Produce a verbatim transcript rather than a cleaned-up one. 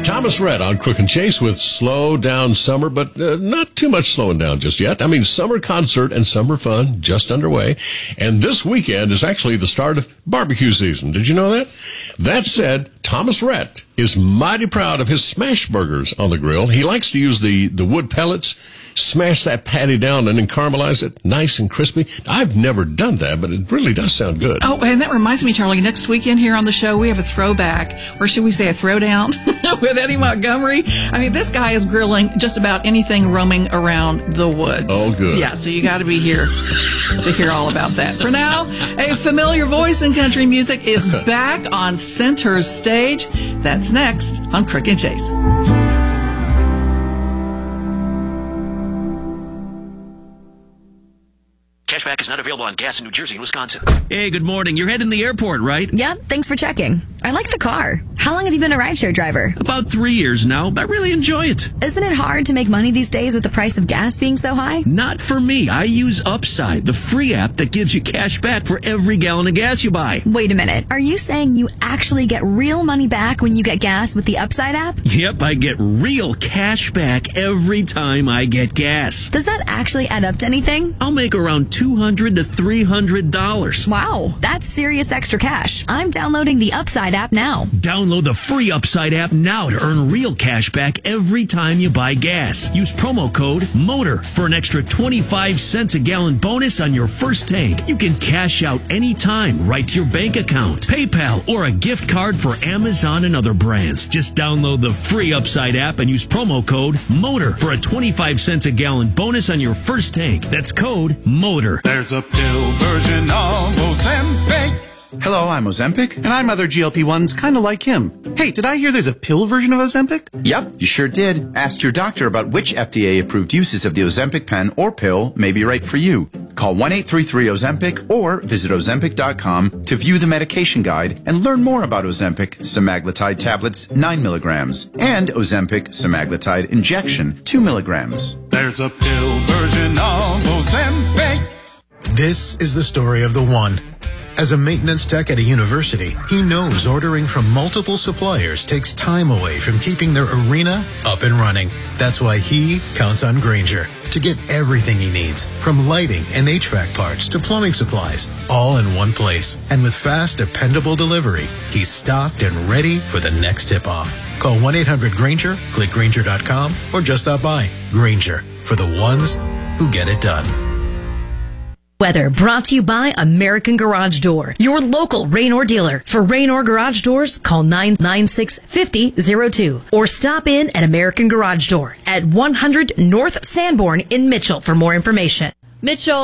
Thomas Rhett on Crook and Chase with Slow Down Summer, but uh, not too much slowing down just yet. I mean, summer concert and summer fun just underway. And this weekend is actually the start of barbecue season. Did you know that? That said, Thomas Rhett is mighty proud of his smash burgers on the grill. He likes to use the, the wood pellets, smash that patty down, and then caramelize it nice and crispy. I've never done that, but it really does sound good. Oh, and that reminds me, Charlie, next weekend here on the show, we have a throwback, or should we say a throwdown, with Eddie Montgomery. I mean, this guy is grilling just about anything roaming around the woods. Oh, good. Yeah, so you got to be here to hear all about that. For now, a familiar voice in country music is back on center stage. That's next on Crook and Chase. Cashback is not available on gas in New Jersey and Wisconsin. Hey, good morning. You're heading to the airport, right? Yep, thanks for checking. I like the car. How long have you been a rideshare driver? About three years now. I really enjoy it. Isn't it hard to make money these days with the price of gas being so high? Not for me. I use Upside, the free app that gives you cash back for every gallon of gas you buy. Wait a minute. Are you saying you actually get real money back when you get gas with the Upside app? Yep, I get real cash back every time I get gas. Does that actually add up to anything? I'll make around two hundred to three hundred dollars. Wow, that's serious extra cash. I'm downloading the Upside app now. Download the free Upside app now to earn real cash back every time you buy gas. Use promo code MOTOR for an extra twenty-five cents a gallon bonus on your first tank. You can cash out anytime right to your bank account, PayPal, or a gift card for Amazon and other brands. Just download the free Upside app and use promo code MOTOR for a twenty-five cents a gallon bonus on your first tank. That's code MOTOR. There's a pill version of Ozempic. Hello, I'm Ozempic. And I'm other G L P ones kind of like him. Hey, did I hear there's a pill version of Ozempic? Yep, you sure did. Ask your doctor about which F D A-approved uses of the Ozempic pen or pill may be right for you. Call one eight three three Ozempic or visit Ozempic dot com to view the medication guide and learn more about Ozempic semaglutide tablets nine milligrams and Ozempic semaglutide injection two milligrams. There's a pill version of Ozempic. This is the story of the one. As a maintenance tech at a university, he knows ordering from multiple suppliers takes time away from keeping their arena up and running. That's why he counts on Grainger to get everything he needs, from lighting and H V A C parts to plumbing supplies, all in one place. And with fast, dependable delivery, he's stocked and ready for the next tip-off. Call one eight hundred Grainger, click Grainger dot com, or just stop by. Grainger, for the ones who get it done. Weather brought to you by American Garage Door, your local Raynor dealer. For Raynor Garage Doors, call nine nine six, five zero zero two or stop in at American Garage Door at one hundred North Sanborn in Mitchell for more information. Mitchell